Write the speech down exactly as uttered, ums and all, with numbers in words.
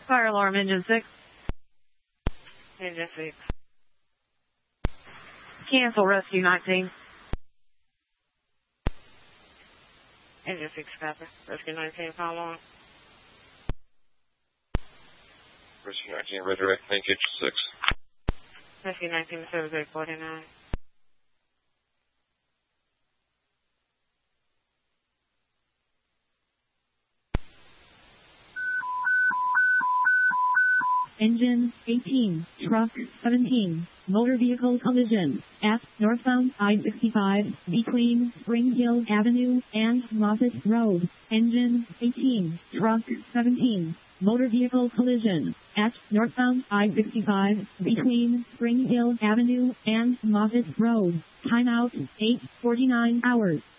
Fire alarm, engine six. Engine six. Cancel rescue nineteen. Engine six, copy. Rescue nineteen, fire alarm. Rescue nineteen, redirect, thank you, six. Rescue nineteen, service eight forty-nine. Engine eighteen, truck seventeen, motor vehicle collision at northbound I sixty-five between Spring Hill Avenue and Moffett Road. Engine eighteen, truck seventeen, motor vehicle collision at northbound I sixty-five between Spring Hill Avenue and Moffett Road. Timeout eight forty-nine hours.